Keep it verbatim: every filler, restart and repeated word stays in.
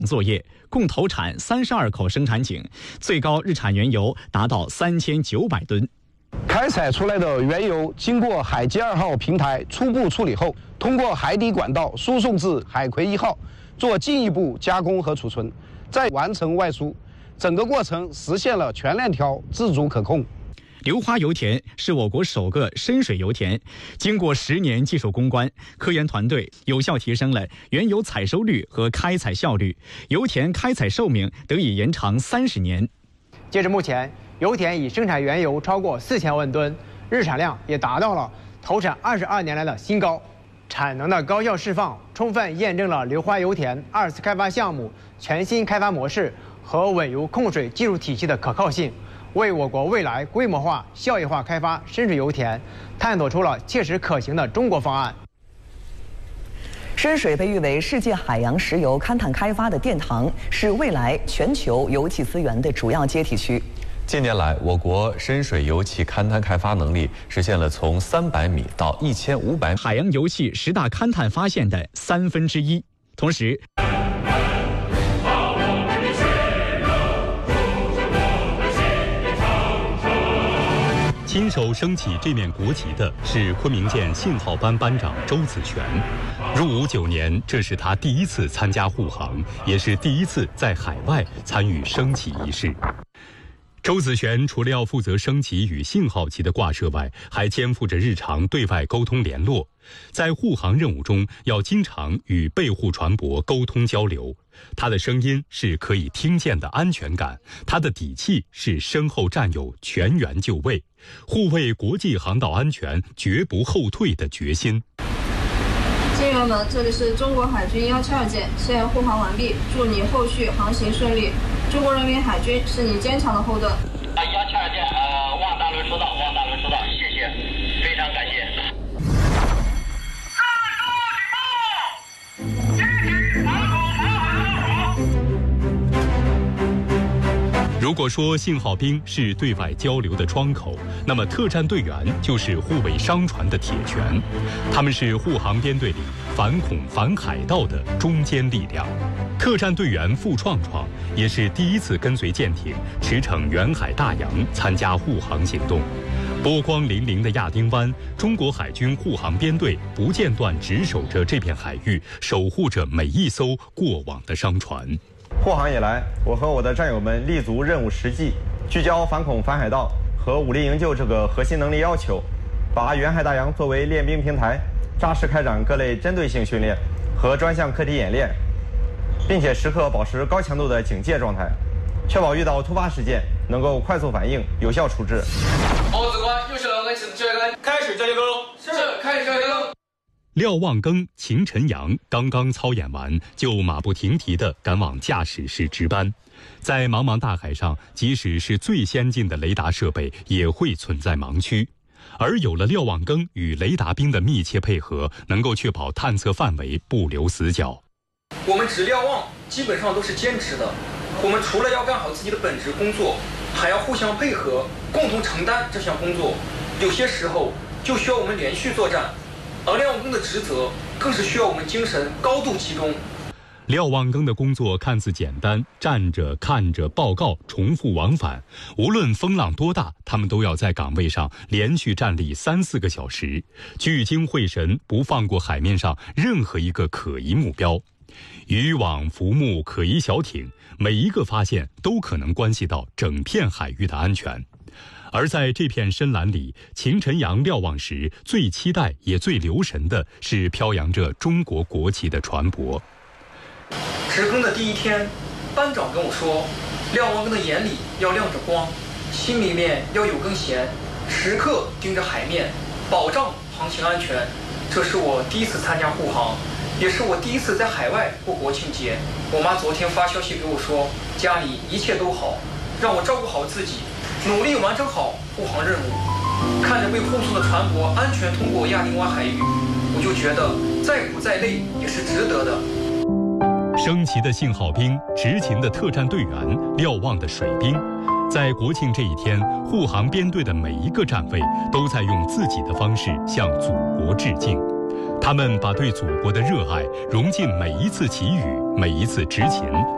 作业，共投产三十二口生产井，最高日产原油达到三千九百吨。 开采出来的原油经过海基二号平台初步处理后，通过海底管道输送至海葵一号，做进一步加工和储存，再完成外输。整个过程实现了全链条自主可控。 流花油田是我国首个深水油田，经过十年技术攻关，科研团队有效提升了原油采收率和开采效率，油田开采寿命得以延长三十年。 截至目前，油田已生产原油超过四千万吨，日产量也达到了投产二十二年来的新高。产能的高效释放，充分验证了流花油田二次开发项目全新开发模式和稳油控水技术体系的可靠性，为我国未来规模化、效益化开发深水油田探索出了切实可行的中国方案。 深水被誉为世界海洋石油勘探开发的殿堂，是未来全球油气资源的主要接替区。 近年来，我国深水油气勘探开发能力实现了从三百米到一千五百米海洋油气十大勘探发现的三分之一。同时，亲手升起这面国旗的是昆明舰信号班班长周子璇。入伍九年，这是他第一次参加护航，也是第一次在海外参与升旗仪式。周子璇除了要负责升旗与信号旗的挂设外，还肩负着日常对外沟通联络。在护航任务中，要经常与备护船舶沟通交流。他的声音是可以听见的安全感，他的底气是身后战友全员就位，护卫国际航道安全绝不后退的决心。 舰员们，这里是中国海军幺七二舰，现护航完毕，祝你后续航行顺利。中国人民海军是你坚强的后盾。 幺七二舰，呃，望大轮收到，望大轮收到，谢谢，非常感谢。 如果说信号兵是对外交流的窗口，那么特战队员就是护卫商船的铁拳，他们是护航编队里反恐反海盗的中坚力量。特战队员付创创也是第一次跟随舰艇驰骋远海大洋参加护航行动。波光粼粼的亚丁湾，中国海军护航编队不间断值守着这片海域，守护着每一艘过往的商船。 护航以来，我和我的战友们立足任务实际，聚焦反恐反海盗和武力营救这个核心能力要求，把远海大洋作为练兵平台，扎实开展各类针对性训练和专项课题演练，并且时刻保持高强度的警戒状态，确保遇到突发事件能够快速反应，有效处置。 好，指官，右手开始交接杆，开始交接钩，是，开始交接钩。 廖望庚、秦晨阳刚刚操演完，就马不停蹄地赶往驾驶室值班。在茫茫大海上，即使是最先进的雷达设备，也会存在盲区。而有了廖望庚与雷达兵的密切配合，能够确保探测范围不留死角。 我们值瞭望基本上都是兼职的，我们除了要干好自己的本职工作，还要互相配合，共同承担这项工作。有些时候就需要我们连续作战。而廖望庚的职责更是需要我们精神高度集中。 廖望庚的工作看似简单，站着看着报告，重复往返。无论风浪多大，他们都要在岗位上连续站立三四个小时，聚精会神，不放过海面上任何一个可疑目标。渔网、浮木、可疑小艇，每一个发现都可能关系到整片海域的安全。而在这片深蓝里，秦晨阳瞭望时最期待也最留神的是飘扬着中国国旗的船舶。 值更的第一天，班长跟我说，廖望庚的眼里要亮着光，心里面要有根弦，时刻盯着海面，保障航行安全。这是我第一次参加护航，也是我第一次在海外过国庆节。我妈昨天发消息给我说，家里一切都好，让我照顾好自己，努力完成好护航任务。看着被护送的船舶安全通过亚丁湾海域，我就觉得再苦再累也是值得的。 升旗的信号兵，执勤的特战队员，瞭望的水兵，在国庆这一天，护航编队的每一个站位都在用自己的方式向祖国致敬。他们把对祖国的热爱融进每一次祈雨，每一次执勤。